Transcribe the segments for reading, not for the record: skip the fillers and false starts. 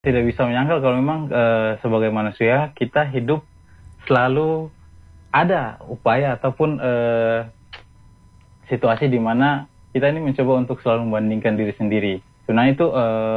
tidak bisa menyangkal kalau memang sebagai manusia kita hidup selalu ada upaya ataupun situasi di mana kita ini mencoba untuk selalu membandingkan diri sendiri. Sebenarnya itu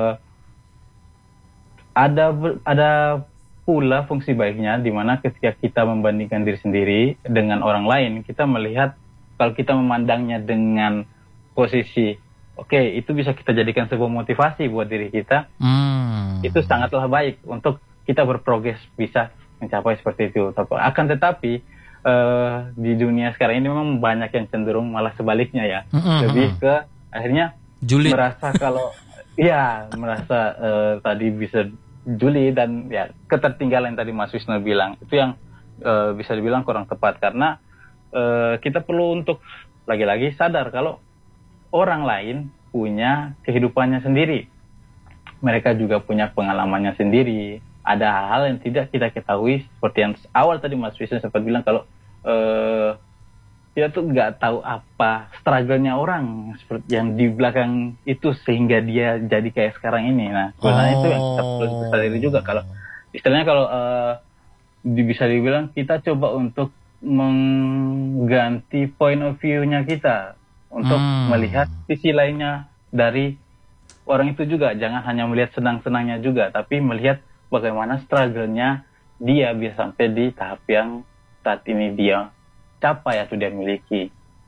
ada pula fungsi baiknya di mana ketika kita membandingkan diri sendiri dengan orang lain, kita melihat kalau kita memandangnya dengan posisi oke, itu bisa kita jadikan sebuah motivasi buat diri kita. Itu sangatlah baik untuk kita berprogres bisa mencapai seperti itu. Akan tetapi di dunia sekarang ini memang banyak yang cenderung malah sebaliknya ya. Lebih ke akhirnya julid. Merasa kalau merasa tadi bisa julid dan ya ketertinggalan yang tadi Mas Wisnu bilang. Itu yang bisa dibilang kurang tepat karena kita perlu untuk lagi-lagi sadar kalau orang lain punya kehidupannya sendiri. Mereka juga punya pengalamannya sendiri. Ada hal-hal yang tidak kita ketahui, seperti yang awal tadi Mas Wisnu sempat bilang kalau kita tuh nggak tahu apa struggle-nya orang seperti yang di belakang itu sehingga dia jadi kayak sekarang ini. Nah, sebenarnya itu yang kita perlu sadari juga kalau istilahnya kalau bisa dibilang kita coba untuk mengganti point of view-nya kita untuk melihat sisi lainnya dari orang itu juga. Jangan hanya melihat senang-senangnya juga, tapi melihat bagaimana struggle-nya dia bisa sampai di tahap yang saat ini dia capai atau dia miliki.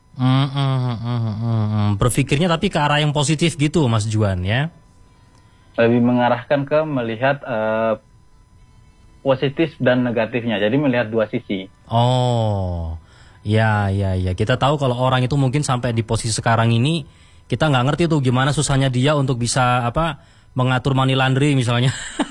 Berpikirnya tapi ke arah yang positif gitu Mas Juan ya? Lebih mengarahkan ke melihat positif dan negatifnya. Jadi melihat dua sisi. Oh, ya. Kita tahu kalau orang itu mungkin sampai di posisi sekarang ini, kita nggak ngerti tuh gimana susahnya dia untuk bisa mengatur money laundry misalnya.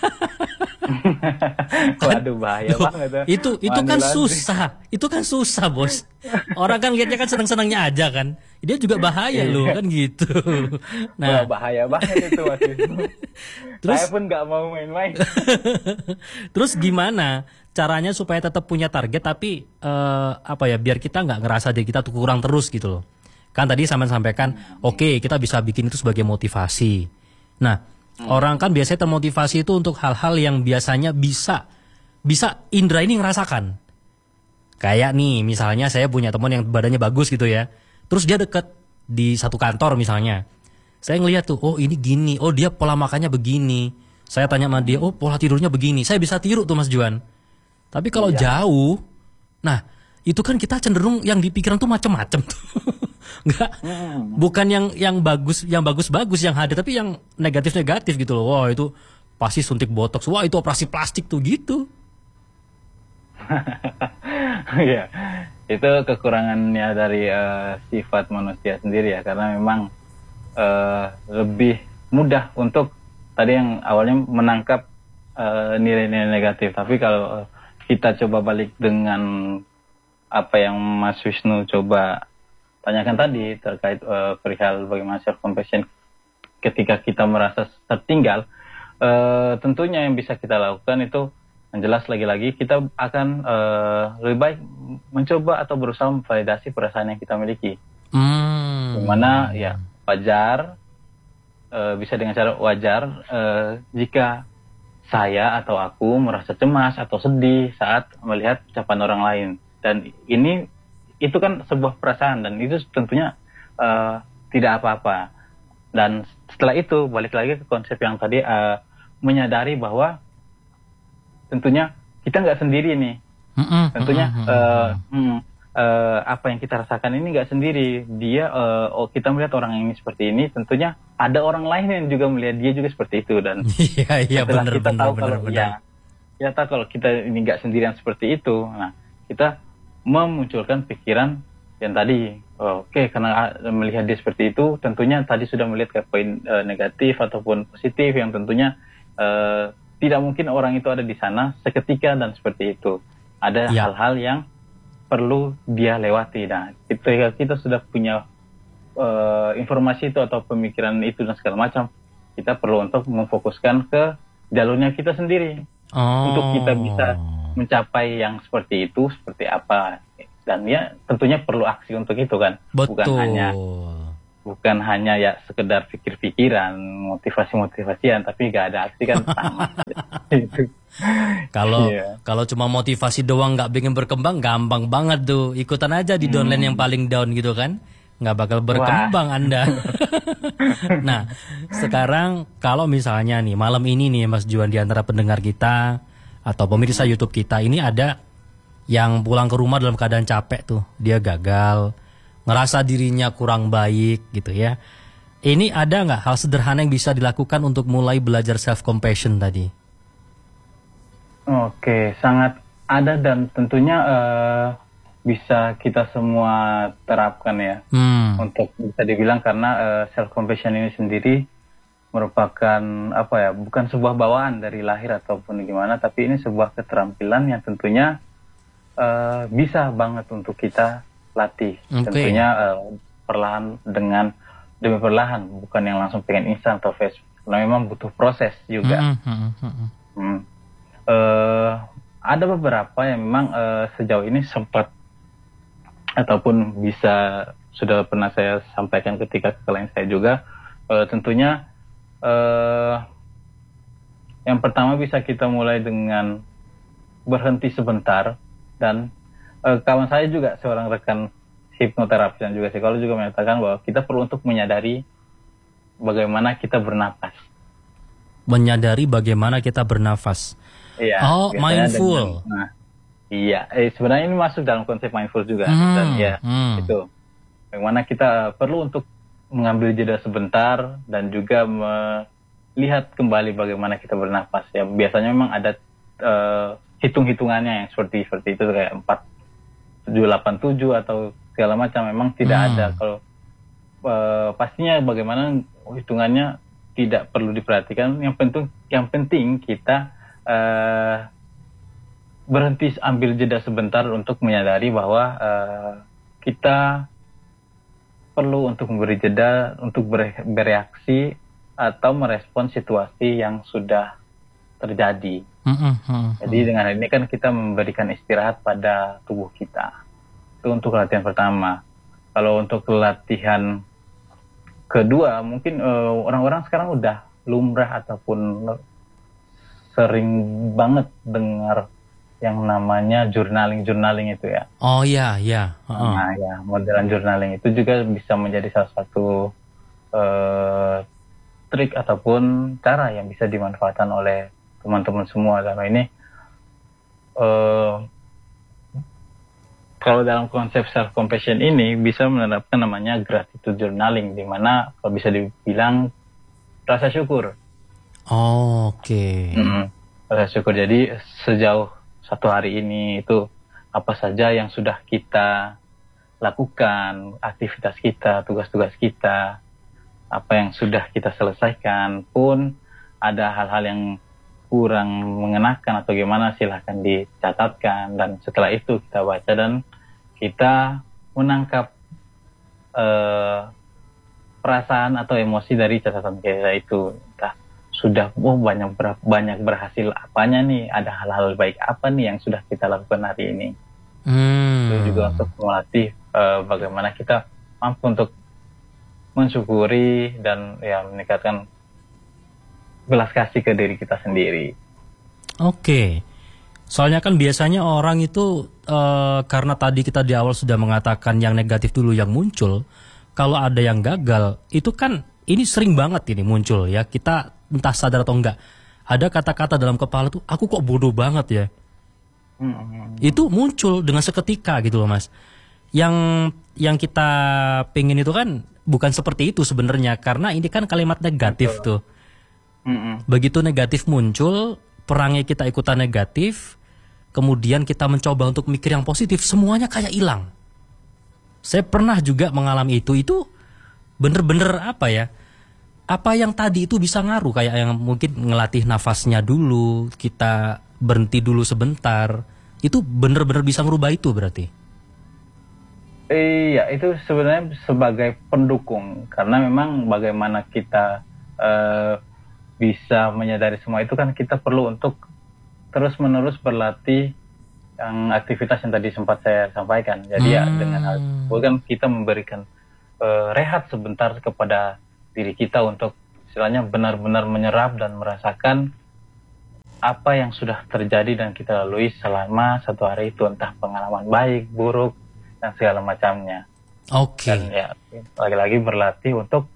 Waduh, bahaya banget. Itu kan susah. Itu kan susah, Bos. Orang kan lihatnya kan senang-senangnya aja kan. Dia juga bahaya loh kan gitu. Nah, bahaya banget itu Mas. Terus saya pun nggak mau main-main. Terus gimana caranya supaya tetap punya target tapi biar kita nggak ngerasa diri kita tuh kurang terus gitu loh. Kan tadi sampaikan, oke, kita bisa bikin itu sebagai motivasi. Nah, orang kan biasanya termotivasi itu untuk hal-hal yang biasanya bisa indra ini ngerasakan. Kayak nih, misalnya saya punya teman yang badannya bagus gitu ya. Terus dia deket di satu kantor misalnya. Saya ngelihat tuh, oh ini gini, oh dia pola makannya begini. Saya tanya sama dia, oh pola tidurnya begini. Saya bisa tiru tuh Mas Juan. Tapi kalau jauh, nah itu kan kita cenderung yang di pikiran tuh macam-macam tuh. Bukan yang bagus yang ada, tapi yang negatif gitu loh. Wah itu pasti suntik botox, wah itu operasi plastik tuh gitu. Ya, itu kekurangannya dari sifat manusia sendiri ya, karena memang lebih mudah untuk tadi yang awalnya menangkap nilai-nilai negatif. Tapi kalau kita coba balik dengan apa yang Mas Wisnu coba tanyakan tadi terkait perihal bagaimana self compassion ketika kita merasa tertinggal, tentunya yang bisa kita lakukan itu yang jelas lagi-lagi kita akan lebih baik mencoba atau berusaha memvalidasi perasaan yang kita miliki. Dimana ya wajar, bisa dengan cara wajar jika saya atau aku merasa cemas atau sedih saat melihat ucapan orang lain, dan itu kan sebuah perasaan dan itu tentunya tidak apa-apa. Dan setelah itu balik lagi ke konsep yang tadi, menyadari bahwa tentunya kita nggak sendiri nih. Tentunya apa yang kita rasakan ini nggak sendiri. Kita melihat orang ini seperti ini, tentunya ada orang lain yang juga melihat dia juga seperti itu. Dan setelah kita tahu kalau kita ini nggak sendirian seperti itu, nah kita memunculkan pikiran yang tadi, karena melihat dia seperti itu, tentunya tadi sudah melihat ke poin negatif ataupun positif yang tentunya tidak mungkin orang itu ada di sana seketika dan seperti itu. Ada hal-hal yang perlu dia lewati. Nah, kita sudah punya informasi itu atau pemikiran itu dan segala macam, kita perlu untuk memfokuskan ke jalurnya kita sendiri untuk kita bisa mencapai yang seperti itu, seperti apa. Dan ya tentunya perlu aksi untuk itu kan. Betul. Bukan hanya bukan hanya ya sekedar pikir-pikiran, motivasi-motivasian, tapi gak ada aksi kan sama. Gitu. Kalau Iya. kalau cuma motivasi doang nggak bikin berkembang, gampang banget tuh. Ikutan aja di downline yang paling down gitu kan. Nggak bakal berkembang Anda. Nah, sekarang kalau misalnya nih malam ini nih Mas Juan, di antara pendengar kita atau pemirsa YouTube kita ini ada yang pulang ke rumah dalam keadaan capek tuh. Dia gagal, ngerasa dirinya kurang baik gitu ya. Ini ada nggak hal sederhana yang bisa dilakukan untuk mulai belajar self compassion tadi? Oke, sangat ada dan tentunya bisa kita semua terapkan ya. Untuk bisa dibilang karena self compassion ini sendiri merupakan apa ya, bukan sebuah bawaan dari lahir ataupun gimana, tapi ini sebuah keterampilan yang tentunya bisa banget untuk kita latih. Tentunya perlahan demi perlahan, bukan yang langsung pengen instan atau fast. Karena memang butuh proses juga. Ada beberapa yang memang sejauh ini sempat ataupun bisa sudah pernah saya sampaikan ketika ke klien saya juga. Tentunya yang pertama bisa kita mulai dengan berhenti sebentar, dan kawan saya juga seorang rekan hipnoterapi dan juga psikolog juga menyatakan bahwa kita perlu untuk menyadari bagaimana kita bernapas. Menyadari bagaimana kita bernafas. Iya, mindful. Iya, sebenarnya ini masuk dalam konsep mindful juga. Dan ya, itu. Bagaimana kita perlu untuk mengambil jeda sebentar dan juga melihat kembali bagaimana kita bernapas. Ya, biasanya memang ada hitung-hitungannya yang seperti itu, kayak 4787 atau segala macam, memang tidak ada. Kalau pastinya bagaimana hitungannya tidak perlu diperhatikan. Yang penting kita berhenti, ambil jeda sebentar untuk menyadari bahwa kita perlu untuk memberi jeda untuk bereaksi atau merespon situasi yang sudah terjadi. Jadi dengan ini kan kita memberikan istirahat pada tubuh kita. Itu untuk latihan pertama. Kalau untuk latihan kedua, mungkin orang-orang sekarang udah lumrah ataupun sering banget dengar yang namanya journaling itu ya. Oh iya. Nah ya, modelan journaling itu juga bisa menjadi salah satu trik ataupun cara yang bisa dimanfaatkan oleh teman-teman semua. Karena ini kalau dalam konsep self compassion ini bisa menerapkan namanya gratitude journaling, di mana kalau bisa dibilang rasa syukur. Oke. Rasa syukur. Jadi sejauh satu hari ini itu apa saja yang sudah kita lakukan, aktivitas kita, tugas-tugas kita, apa yang sudah kita selesaikan, pun ada hal-hal yang kurang mengenakan atau gimana, silahkan dicatatkan, dan setelah itu kita baca dan kita menangkap perasaan atau emosi dari catatan kita itu. Entah sudah banyak berhasil apanya nih, ada hal-hal baik apa nih yang sudah kita lakukan hari ini. Itu juga untuk melatih bagaimana kita mampu untuk mensyukuri dan ya meningkatkan belas kasih ke diri kita sendiri. Oke. Soalnya kan biasanya orang itu karena tadi kita di awal sudah mengatakan yang negatif dulu yang muncul. Kalau ada yang gagal, itu kan ini sering banget ini muncul ya. Kita entah sadar atau enggak, ada kata-kata dalam kepala tuh, aku kok bodoh banget ya. Itu muncul dengan seketika gitu loh Mas. Yang kita pengen itu kan bukan seperti itu sebenarnya, karena ini kan kalimat negatif tuh. Begitu negatif muncul, perangnya kita ikutan negatif, kemudian kita mencoba untuk mikir yang positif, semuanya kayak hilang. Saya pernah juga mengalami itu bener-bener apa ya, apa yang tadi itu bisa ngaruh, kayak yang mungkin ngelatih nafasnya dulu, kita berhenti dulu sebentar, itu bener-bener bisa merubah itu berarti. Iya, itu sebenarnya sebagai pendukung, karena memang bagaimana kita bisa menyadari semua itu kan kita perlu untuk terus-menerus berlatih yang aktivitas yang tadi sempat saya sampaikan. Jadi ya dengan hal itu kan kita memberikan rehat sebentar kepada diri kita untuk istilahnya benar-benar menyerap dan merasakan apa yang sudah terjadi dan kita lalui selama satu hari itu, entah pengalaman baik, buruk, dan segala macamnya. Oke. Dan ya lagi-lagi berlatih untuk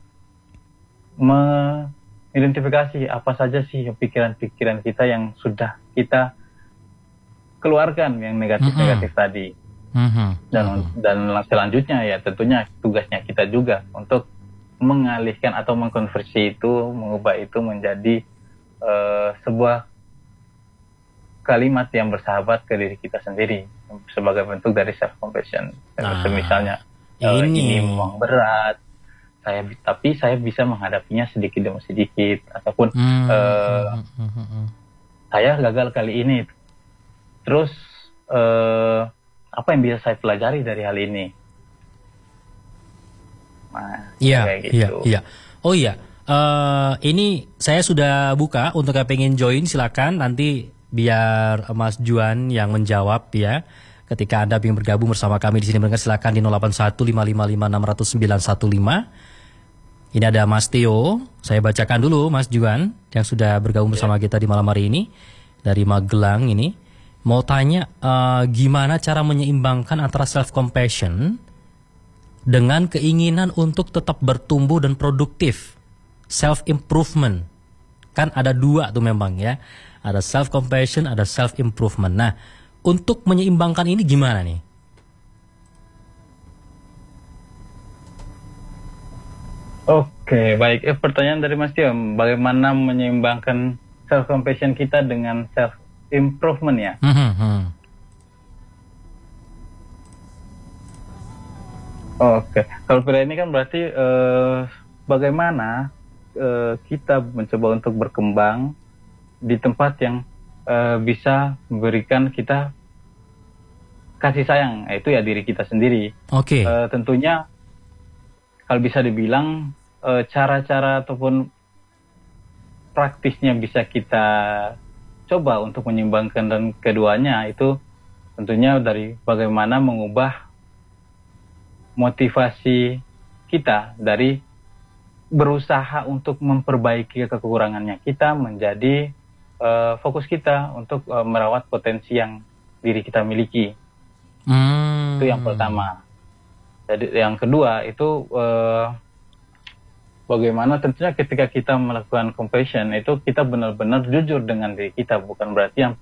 mengidentifikasi apa saja sih pikiran-pikiran kita yang sudah kita keluarkan yang negatif-negatif tadi. Dan selanjutnya ya tentunya tugasnya kita juga untuk mengalihkan atau mengkonversi itu, mengubah itu menjadi sebuah kalimat yang bersahabat ke diri kita sendiri sebagai bentuk dari self compassion. Misalnya ini memang berat, tapi saya bisa menghadapinya sedikit demi sedikit, ataupun saya gagal kali ini, terus apa yang bisa saya pelajari dari hal ini? Nah, kayak gitu. Iya. Oh iya, ini saya sudah buka untuk yang pengen join, silakan nanti biar Mas Juan yang menjawab ya. Ketika Anda ingin bergabung bersama kami di sini, silakan di 0815556015. Ini ada Mas Theo, saya bacakan dulu Mas Juan yang sudah bergabung bersama kita di malam hari ini dari Magelang ini. Mau tanya gimana cara menyeimbangkan antara self compassion dengan keinginan untuk tetap bertumbuh dan produktif, self improvement. Kan ada dua tuh memang ya, ada self compassion, ada self improvement. Nah, untuk menyeimbangkan ini gimana nih? Oke, baik. Pertanyaan dari Mas Tio, bagaimana menyeimbangkan self compassion kita dengan self improvement ya? Oke, kalau pada ini kan berarti bagaimana kita mencoba untuk berkembang di tempat yang bisa memberikan kita kasih sayang, yaitu ya diri kita sendiri. Oke. Tentunya kalau bisa dibilang cara-cara ataupun praktisnya bisa kita coba untuk menyeimbangkan dan keduanya itu tentunya dari bagaimana mengubah motivasi kita dari berusaha untuk memperbaiki kekurangannya kita menjadi fokus kita untuk merawat potensi yang diri kita miliki. Itu yang pertama. Jadi yang kedua itu bagaimana tentunya ketika kita melakukan compassion itu kita benar-benar jujur dengan diri kita, bukan berarti yang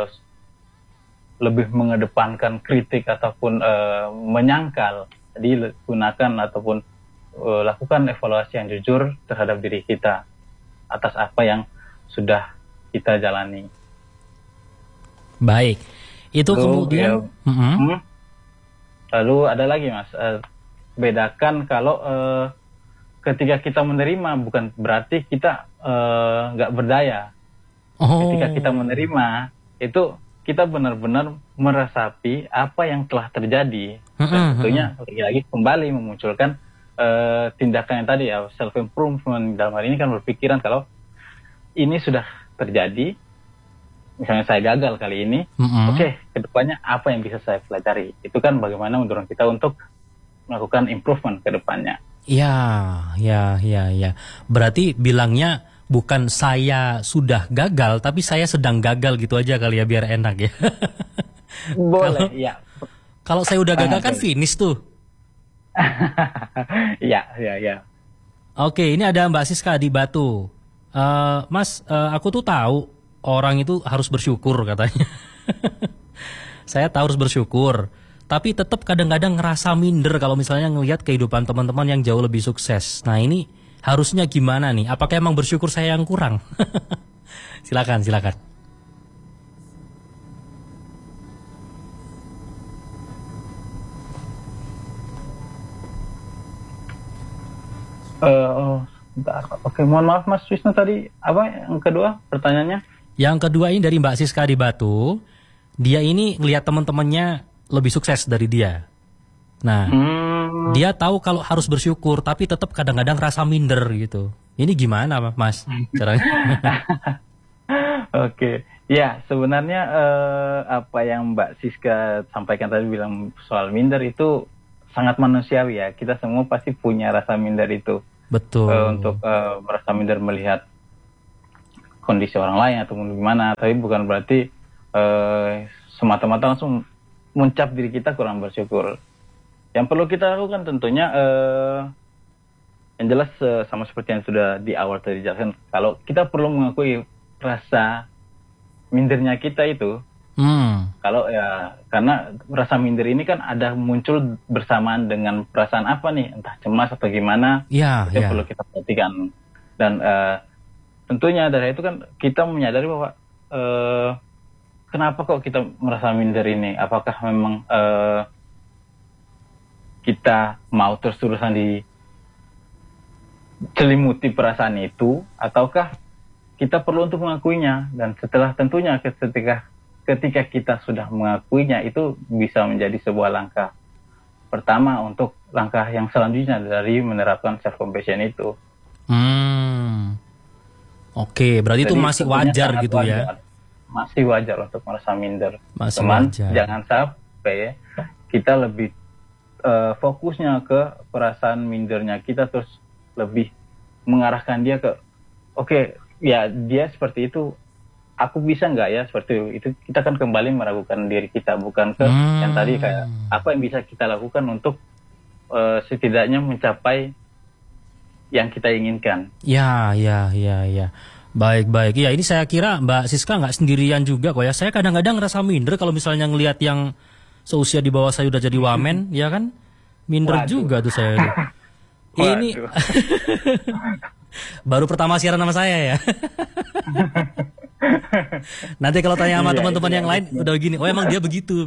lebih mengedepankan kritik ataupun menyangkal. Jadi gunakan ataupun lakukan evaluasi yang jujur terhadap diri kita atas apa yang sudah kita jalani. Baik, itu kemudian. Lalu ada lagi Mas, bedakan kalau ketika kita menerima bukan berarti kita nggak berdaya. Ketika kita menerima itu kita benar-benar meresapi apa yang telah terjadi. Dan tentunya lagi-lagi kembali memunculkan tindakan yang tadi ya, self improvement. Dalam hal ini kan berpikiran kalau ini sudah terjadi, misalnya saya gagal kali ini, oke, kedepannya apa yang bisa saya pelajari? Itu kan bagaimana mendorong kita untuk melakukan improvement ke depannya. Ya. Berarti bilangnya bukan saya sudah gagal, tapi saya sedang gagal gitu aja kali ya, biar enak ya. Boleh, ya. Kalau saya udah gagal kan finish tuh. Ya. Oke, ini ada Mbak Siska di Batu. Mas, aku tuh tahu orang itu harus bersyukur katanya. Saya tahu harus bersyukur, tapi tetap kadang-kadang ngerasa minder kalau misalnya ngelihat kehidupan teman-teman yang jauh lebih sukses. Nah ini harusnya gimana nih? Apakah emang bersyukur saya yang kurang? Silakan. Oke, mohon maaf Mas Wisnu, tadi apa yang kedua pertanyaannya? Yang kedua ini dari Mbak Siska di Batu. Dia ini ngelihat teman-temannya lebih sukses dari dia. Nah, dia tahu kalau harus bersyukur, tapi tetap kadang-kadang rasa minder gitu. Ini gimana, Mas? Caranya? Oke, ya sebenarnya apa yang Mbak Siska sampaikan tadi bilang soal minder itu sangat manusiawi ya. Kita semua pasti punya rasa minder itu. Betul. Untuk merasa minder melihat kondisi orang lain atau gimana. Tapi bukan berarti semata-mata langsung mencap diri kita kurang bersyukur. Yang perlu kita lakukan tentunya yang jelas sama seperti yang sudah di awal tadi dijelaskan, kalau kita perlu mengakui rasa mindernya kita itu. Kalau ya, karena rasa minder ini kan ada muncul bersamaan dengan perasaan apa nih, entah cemas atau gimana, itu perlu kita perhatikan. Dan tentunya dari itu kan kita menyadari bahwa kenapa kok kita merasa minder ini? Apakah memang kita mau terus-terusan diselimuti perasaan itu, ataukah kita perlu untuk mengakuinya? Dan setelah tentunya ketika kita sudah mengakuinya, itu bisa menjadi sebuah langkah pertama untuk langkah yang selanjutnya dari menerapkan self compassion itu. Oke, berarti jadi, itu masih wajar gitu ya? Masih wajar untuk merasa minder. Cuman jangan sampai kita lebih fokusnya ke perasaan mindernya kita, terus lebih mengarahkan dia ke oke, ya dia seperti itu, aku bisa nggak ya seperti itu. Kita kan kembali meragukan diri kita, bukan ke yang tadi kayak apa yang bisa kita lakukan untuk setidaknya mencapai yang kita inginkan. Ya. Baik. Ya, ini saya kira Mbak Siska nggak sendirian juga kok ya. Saya kadang-kadang ngerasa minder kalau misalnya ngelihat yang seusia di bawah saya udah jadi wamen, ya kan? Minder juga tuh saya. Ini baru pertama siaran sama saya ya. Nanti kalau tanya sama teman-teman yang lain udah gini, oh emang dia begitu.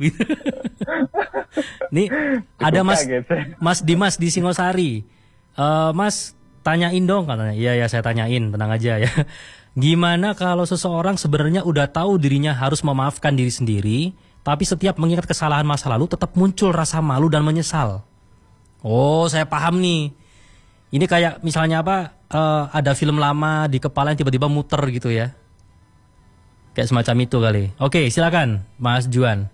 Nih ada Mas Dimas di Singosari. Mas, tanyain dong katanya. Iya saya tanyain, tenang aja ya. Gimana kalau seseorang sebenarnya udah tahu dirinya harus memaafkan diri sendiri, tapi setiap mengingat kesalahan masa lalu tetap muncul rasa malu dan menyesal? Oh, saya paham nih. Ini kayak misalnya apa? Ada film lama di kepala yang tiba-tiba muter gitu ya. Kayak semacam itu kali. Oke, silakan Mas Juan.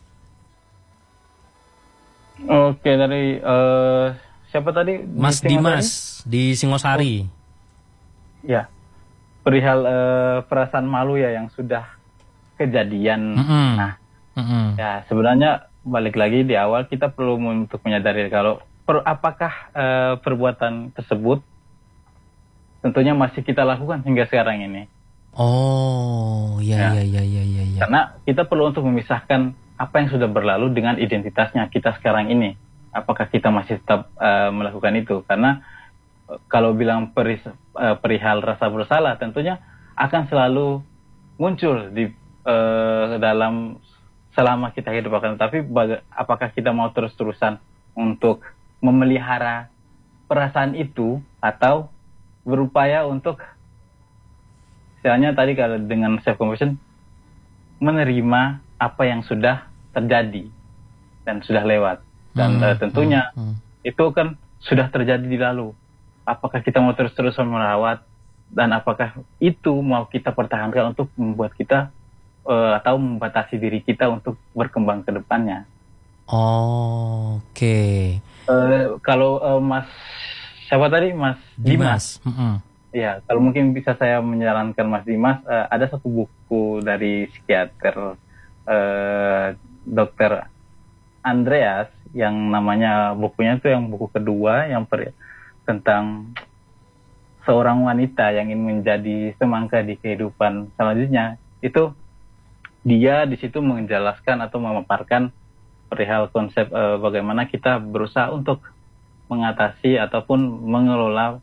Oke, dari siapa tadi? Mas Dimas di Singosari. Ya, perihal perasaan malu ya yang sudah kejadian. Nah, ya sebenarnya balik lagi di awal kita perlu untuk menyadari kalau apakah perbuatan tersebut tentunya masih kita lakukan hingga sekarang ini. Oh, ya. Karena kita perlu untuk memisahkan apa yang sudah berlalu dengan identitasnya kita sekarang ini. Apakah kita masih tetap melakukan itu? Karena kalau bilang perihal rasa bersalah, tentunya akan selalu muncul di dalam selama kita hidup. Tapi apakah kita mau terus-terusan untuk memelihara perasaan itu, atau berupaya untuk istilahnya tadi kalau dengan self compassion menerima apa yang sudah terjadi dan sudah lewat, dan tentunya itu kan sudah terjadi di lalu. Apakah kita mau terus-terusan merawat, dan apakah itu mau kita pertahankan untuk membuat kita atau membatasi diri kita untuk berkembang ke depannya. Oke. Kalau Mas siapa tadi, Mas Dimas. Ya, kalau mungkin bisa saya menyarankan Mas Dimas, ada satu buku dari psikiater Dr. Andreas yang namanya bukunya itu yang buku kedua yang tentang seorang wanita yang ingin menjadi semangka di kehidupan selanjutnya. Itu dia di situ menjelaskan atau memaparkan perihal konsep bagaimana kita berusaha untuk mengatasi ataupun mengelola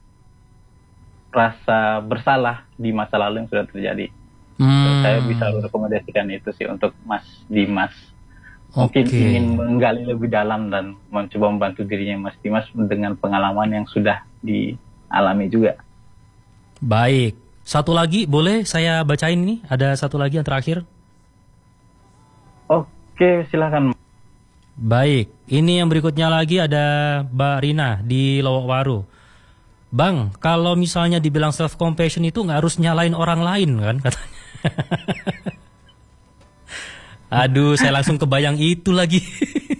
rasa bersalah di masa lalu yang sudah terjadi. Saya bisa rekomendasikan itu sih untuk Mas Dimas. Mungkin ingin menggali lebih dalam dan mencoba membantu dirinya Mas Dimas dengan pengalaman yang sudah dialami juga. Baik. Satu lagi boleh saya bacain ini? Ada satu lagi yang terakhir. Oke, silakan. Baik. Ini yang berikutnya lagi ada Mbak Rina di Lowokwaru. Bang, kalau misalnya dibilang self compassion itu nggak harus nyalain orang lain kan katanya. Aduh, saya langsung kebayang itu lagi.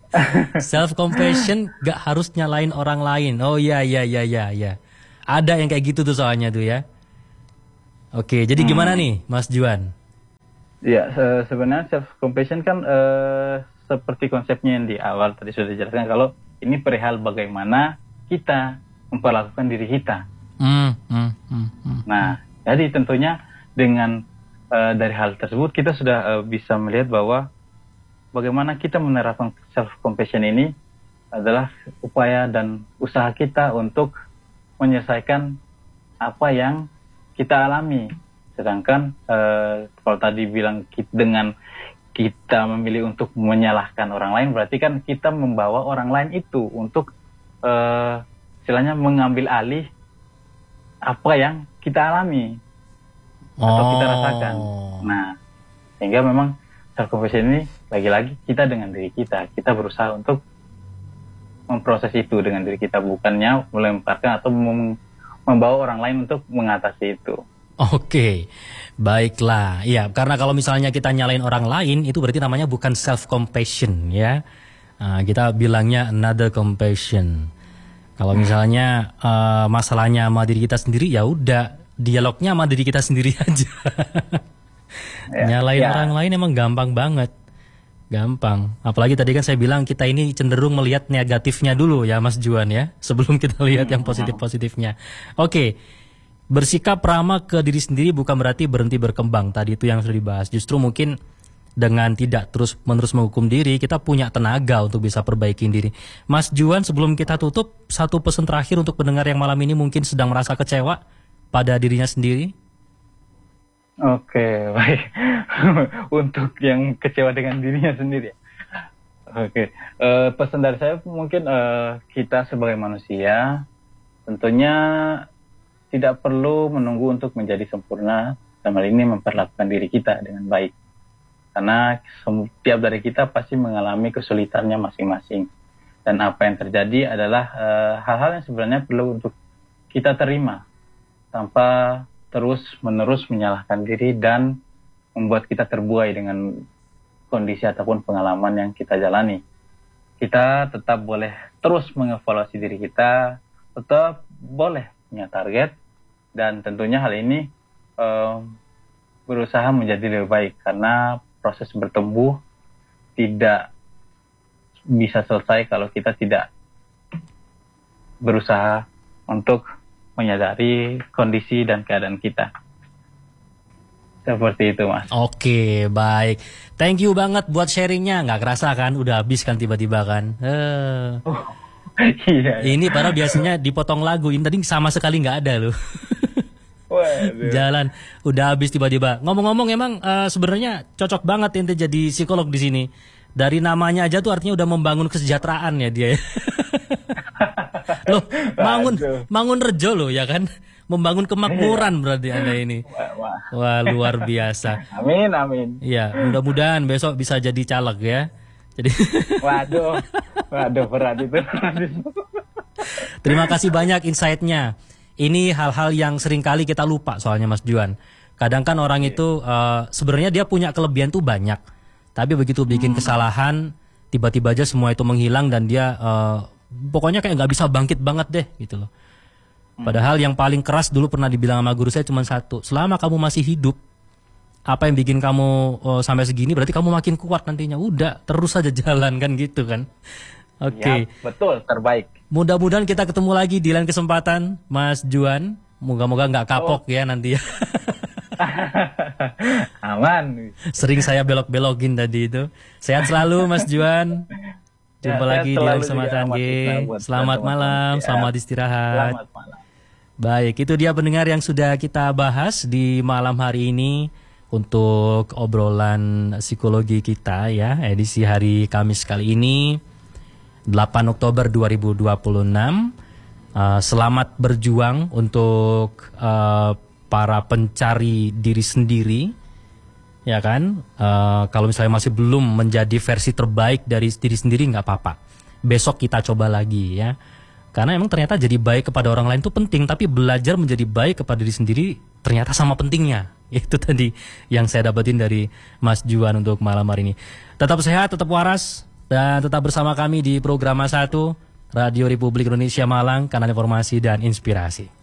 Self compassion gak harus nyalain orang lain. Oh iya iya iya iya iya. Ada yang kayak gitu tuh soalnya tuh ya. Oke, jadi gimana nih Mas Juan? Ya, sebenarnya self compassion kan seperti konsepnya yang di awal tadi sudah dijelaskan, kalau ini perihal bagaimana kita memperlakukan diri kita. Nah, jadi tentunya dengan dari hal tersebut kita sudah bisa melihat bahwa bagaimana kita menerapkan self compassion ini adalah upaya dan usaha kita untuk menyelesaikan apa yang kita alami. Sedangkan kalau tadi bilang dengan kita memilih untuk menyalahkan orang lain, berarti kan kita membawa orang lain itu untuk istilahnya mengambil alih apa yang kita alami atau kita rasakan. Nah, sehingga memang self compassion ini lagi-lagi kita dengan diri kita berusaha untuk memproses itu dengan diri kita, bukannya melemparkan atau membawa orang lain untuk mengatasi itu. Oke, baiklah. Ya, karena kalau misalnya kita nyalain orang lain, itu berarti namanya bukan self-compassion ya. Kita bilangnya another compassion. Kalau misalnya masalahnya sama diri kita sendiri, ya udah dialognya sama diri kita sendiri aja. Nyalain orang lain emang gampang banget. Gampang. Apalagi tadi kan saya bilang kita ini cenderung melihat negatifnya dulu ya Mas Juan ya, sebelum kita lihat yang positif-positifnya. Oke. Bersikap ramah ke diri sendiri bukan berarti berhenti berkembang. Tadi itu yang sudah dibahas. Justru mungkin dengan tidak terus-menerus menghukum diri, kita punya tenaga untuk bisa perbaikin diri. Mas Juan, sebelum kita tutup, satu pesan terakhir untuk pendengar yang malam ini mungkin sedang merasa kecewa pada dirinya sendiri. Oke, baik. Untuk yang kecewa dengan dirinya sendiri. Oke, pesan dari saya mungkin kita sebagai manusia tentunya tidak perlu menunggu untuk menjadi sempurna, dalam hal ini memperlakukan diri kita dengan baik. Karena setiap dari kita pasti mengalami kesulitannya masing-masing. Dan apa yang terjadi adalah hal-hal yang sebenarnya perlu untuk kita terima, tanpa terus-menerus menyalahkan diri dan membuat kita terbuai dengan kondisi ataupun pengalaman yang kita jalani. Kita tetap boleh terus mengevaluasi diri kita, tetap boleh punya target, dan tentunya hal ini berusaha menjadi lebih baik, karena proses bertumbuh tidak bisa selesai kalau kita tidak berusaha untuk menyadari kondisi dan keadaan kita. Seperti itu, Mas. Oke, baik. Thank you banget buat sharingnya. Nggak kerasa kan, udah habis kan tiba-tiba kan. Iya. Ini padahal biasanya dipotong lagu, ini tadi sama sekali nggak ada loh. Jalan, udah habis tiba-tiba. Ngomong-ngomong, emang sebenarnya cocok banget ente jadi psikolog di sini. Dari namanya aja tuh artinya udah membangun kesejahteraan ya dia. Loh, bangun rejo loh ya kan, membangun kemakmuran berarti Anda ini. Wah, luar biasa. Amin, amin. Iya, mudah-mudahan besok bisa jadi caleg ya. Jadi Waduh, berat itu. Terima kasih banyak insight-nya. Ini hal-hal yang sering kali kita lupa soalnya Mas Juan. Kadang kan orang itu sebenarnya dia punya kelebihan tuh banyak, tapi begitu bikin kesalahan, tiba-tiba aja semua itu menghilang dan dia pokoknya kayak nggak bisa bangkit banget deh gitu loh. Padahal yang paling keras dulu pernah dibilang sama guru saya cuma satu, selama kamu masih hidup, apa yang bikin kamu sampai segini berarti kamu makin kuat nantinya. Udah, terus aja jalan kan gitu kan. Oke. Ya, betul, terbaik. Mudah-mudahan kita ketemu lagi di lain kesempatan, Mas Juan. Moga-moga nggak kapok ya nanti ya. Aman. Sering saya belok-belokin tadi itu. Sehat selalu Mas Juan. Jumpa lagi di lain kesempatan. Selamat malam, selamat istirahat. Selamat malam. Baik, itu dia pendengar yang sudah kita bahas di malam hari ini untuk obrolan psikologi kita ya, edisi hari Kamis kali ini 8 Oktober 2026. Selamat berjuang untuk para pencari diri sendiri, ya kan? Kalau misalnya masih belum menjadi versi terbaik dari diri sendiri nggak apa-apa. Besok kita coba lagi ya. Karena emang ternyata jadi baik kepada orang lain itu penting, tapi belajar menjadi baik kepada diri sendiri ternyata sama pentingnya. Itu tadi yang saya dapetin dari Mas Juan untuk malam hari ini. Tetap sehat, tetap waras. Dan tetap bersama kami di program 1 Radio Republik Indonesia Malang, kanal informasi dan inspirasi.